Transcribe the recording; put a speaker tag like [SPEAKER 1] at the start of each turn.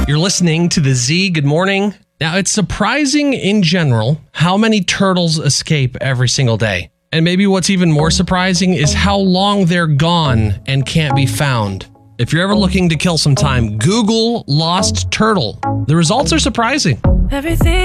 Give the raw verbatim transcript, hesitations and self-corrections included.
[SPEAKER 1] You're listening to the Z. Good morning. Now, it's surprising in general how many turtles escape every single day. And maybe what's even more surprising is how long they're gone and can't be found. If you're ever looking to kill some time, Google lost turtle. The results are surprising.
[SPEAKER 2] Everything